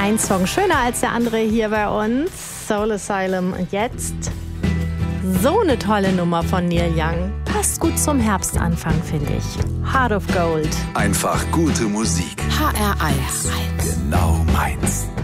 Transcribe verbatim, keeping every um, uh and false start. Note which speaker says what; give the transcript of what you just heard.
Speaker 1: Ein Song schöner als der andere hier bei uns. Soul Asylum. Und jetzt so eine tolle Nummer von Neil Young. Passt gut zum Herbstanfang, finde ich. Heart of Gold.
Speaker 2: Einfach gute Musik.
Speaker 3: H R eins.
Speaker 2: Genau meins.